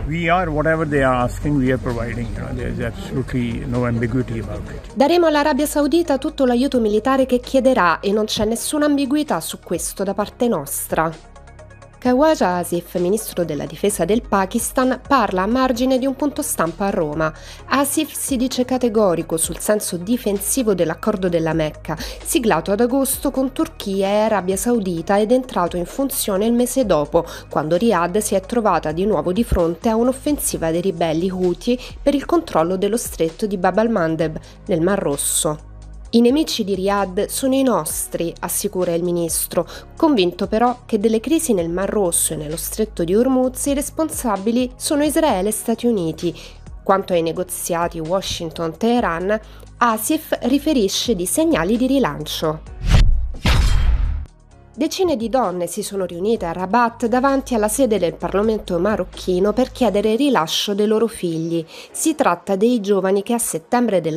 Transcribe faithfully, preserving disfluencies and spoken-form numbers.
We are whatever they are asking, we are providing. You know, there's absolutely no ambiguity about it. Daremo all'Arabia Saudita tutto l'aiuto militare che chiederà e non c'è nessuna ambiguità su questo da parte nostra. Khawaja Asif, ministro della difesa del Pakistan, parla a margine di un punto stampa a Roma. Asif si dice categorico sul senso difensivo dell'accordo della Mecca, siglato ad agosto con Turchia e Arabia Saudita ed entrato in funzione il mese dopo, quando Riyadh si è trovata di nuovo di fronte a un'offensiva dei ribelli Houthi per il controllo dello stretto di Bab al-Mandeb, nel Mar Rosso. I nemici di Riyadh sono i nostri, assicura il ministro, convinto però che delle crisi nel Mar Rosso e nello stretto di Hormuz i responsabili sono Israele e Stati Uniti. Quanto ai negoziati Washington-Teheran, Asif riferisce di segnali di rilancio. Decine di donne si sono riunite a Rabat davanti alla sede del Parlamento marocchino per chiedere il rilascio dei loro figli. Si tratta dei giovani che a settembre del